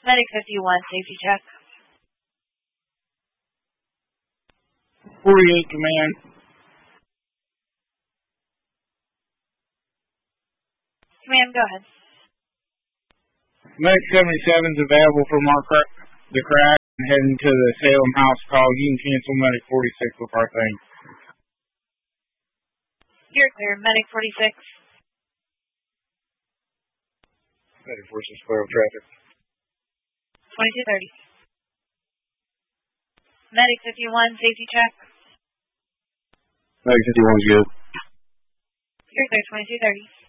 Medic 51, safety check. 48 command. Command, go ahead. Medic 77 is available for the crash and heading to the Salem house call. You can cancel Medic 46 with our thing. You're clear. Medic 46. Medic 46 clear of traffic. 2230. Medic 51, safety check. Medic 51 is good. You're clear. 2230.